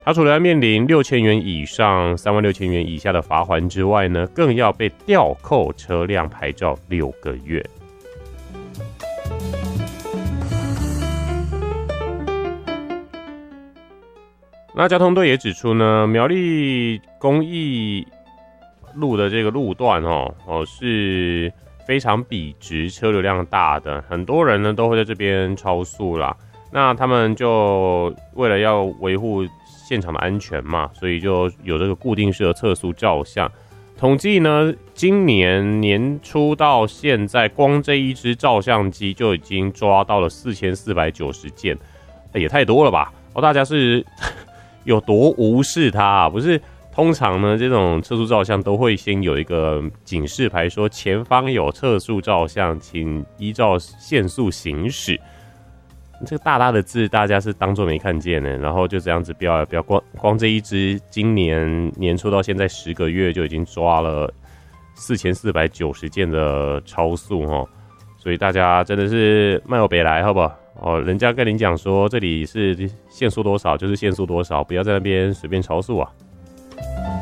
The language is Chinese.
他除了要面临6000元以上36000元以下的罚锾之外呢，更要被吊扣车辆牌照6个月。那交通队也指出呢，苗栗公益路的这个路段是非常笔直，车流量大的，很多人呢都会在这边超速啦。那他们就为了要维护现场的安全嘛，所以就有这个固定式的测速照相。统计呢，今年年初到现在，光这一支照相机就已经抓到了4490件，也太多了吧？大家是有多无视它啊？不是，通常呢，这种测速照相都会先有一个警示牌，说前方有测速照相，请依照限速行驶。这个大大的字，大家是当作没看见呢，然后就这样子标，光这一支，今年年初到现在10个月就已经抓了4490件的超速所以大家真的是慢有北来，好不好？人家跟你讲说这里是限速多少就是限速多少，不要在那边随便超速啊。